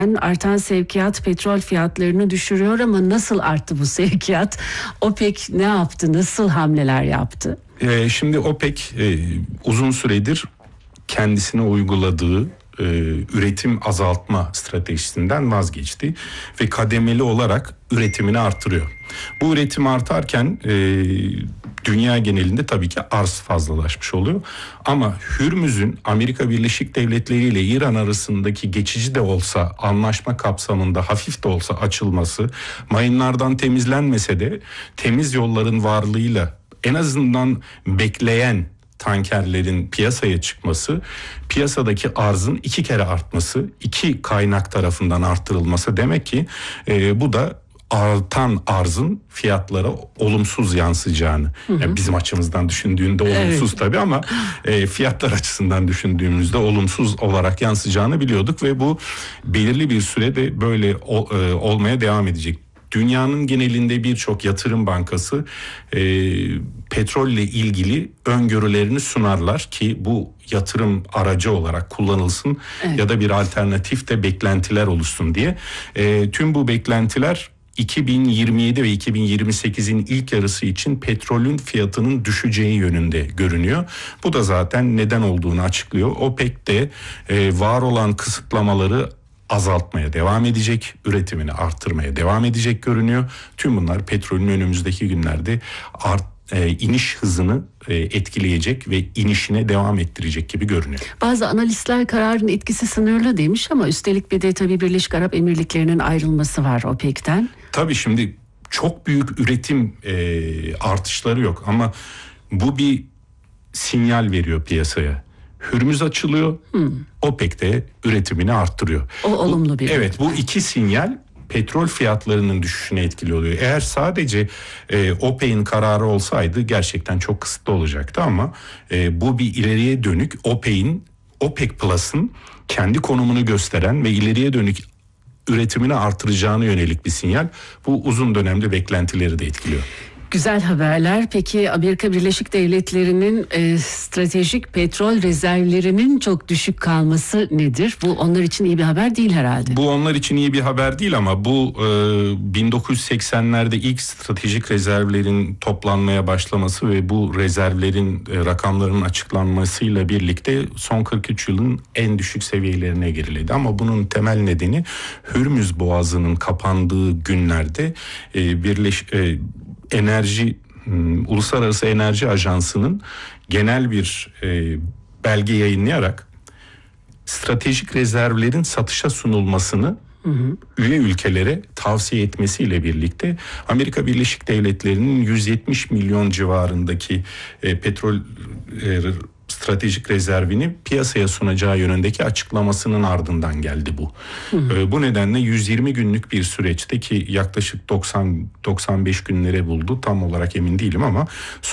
Artan sevkiyat petrol fiyatlarını düşürüyor ama nasıl arttı bu sevkiyat? OPEC ne yaptı? Nasıl hamleler yaptı? Şimdi OPEC uzun süredir kendisine uyguladığı üretim azaltma stratejisinden vazgeçti ve kademeli olarak üretimini artırıyor. Bu üretim artarken dünya genelinde tabii ki arz fazlalaşmış oluyor. Ama Hürmüz'ün Amerika Birleşik Devletleri ile İran arasındaki geçici de olsa anlaşma kapsamında hafif de olsa açılması, mayınlardan temizlenmese de temiz yolların varlığıyla en azından bekleyen tankerlerin piyasaya çıkması, piyasadaki arzın 2 kere artması, 2 kaynak tarafından arttırılması demek ki bu da artan arzın fiyatlara olumsuz yansıyacağını. Yani bizim açımızdan düşündüğünde olumsuz tabii ama fiyatlar açısından düşündüğümüzde olumsuz olarak yansıyacağını biliyorduk ve bu belirli bir sürede böyle olmaya devam edecek. Dünyanın genelinde birçok yatırım bankası petrolle ilgili öngörülerini sunarlar ki bu yatırım aracı olarak kullanılsın ya da bir alternatif de beklentiler oluşsun diye. Tüm bu beklentiler 2027 ve 2028'in ilk yarısı için petrolün fiyatının düşeceği yönünde görünüyor. Bu da zaten neden olduğunu açıklıyor. OPEC de var olan kısıtlamaları azaltmaya devam edecek, üretimini arttırmaya devam edecek görünüyor. Tüm bunlar petrolün önümüzdeki günlerde iniş hızını etkileyecek ve inişine devam ettirecek gibi görünüyor. Bazı analistler kararın etkisi sınırlı demiş ama üstelik bir de tabii Birleşik Arap Emirlikleri'nin ayrılması var OPEC'ten. Tabii şimdi çok büyük üretim artışları yok ama bu bir sinyal veriyor piyasaya. Hürmüz açılıyor, OPEC de üretimini arttırıyor. O olumlu bir. Evet, bu iki sinyal petrol fiyatlarının düşüşüne etkili oluyor. Eğer sadece OPEC'in kararı olsaydı gerçekten çok kısıtlı olacaktı ama bu bir ileriye dönük OPEC Plus'ın kendi konumunu gösteren ve ileriye dönük üretimini artıracağına yönelik bir sinyal. Bu uzun dönemde beklentileri de etkiliyor. Güzel haberler. Peki Amerika Birleşik Devletleri'nin stratejik petrol rezervlerinin çok düşük kalması nedir? Bu onlar için iyi bir haber değil herhalde. Bu onlar için iyi bir haber değil ama bu 1980'lerde ilk stratejik rezervlerin toplanmaya başlaması ve bu rezervlerin rakamlarının açıklanmasıyla birlikte son 43 yılın en düşük seviyelerine geriledi. Ama bunun temel nedeni Hürmüz Boğazı'nın kapandığı günlerde Uluslararası Enerji Ajansı'nın genel bir belge yayınlayarak stratejik rezervlerin satışa sunulmasını üye ülkelere tavsiye etmesiyle birlikte Amerika Birleşik Devletleri'nin 170 milyon civarındaki petrol stratejik rezervini piyasaya sunacağı yönündeki açıklamasının ardından geldi bu. Bu nedenle 120 günlük bir süreçte ki yaklaşık 90-95 günlere buldu, tam olarak emin değilim ama